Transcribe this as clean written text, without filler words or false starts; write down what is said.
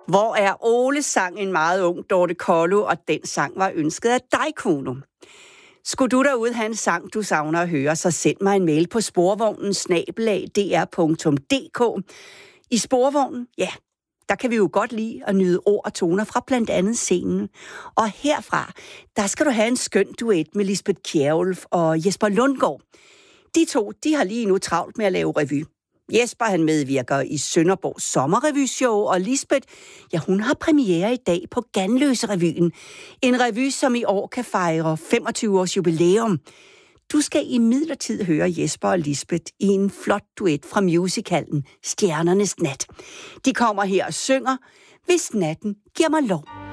Hvor er Ole sang en meget ung Dorte Kollo, og den sang var ønsket af dig, Kuno. Skulle du derude have en sang, du savner at høre, så send mig en mail på sporvognen@dr.dk. I Sporvognen, ja, der kan vi jo godt lide at nyde ord og toner fra blandt andet scenen. Og herfra, der skal du have en skøn duet med Lisbeth Kjærulf og Jesper Lundgaard. De to, de har lige nu travlt med at lave revy. Jesper, han medvirker i Sønderborgs sommerrevyshow, og Lisbeth, ja, hun har premiere i dag på Ganløse-revyen. En revy, som i år kan fejre 25 års jubilæum. Du skal imidlertid høre Jesper og Lisbeth i en flot duet fra musicalen Stjernernes Nat. De kommer her og synger, Hvis natten giver mig lov.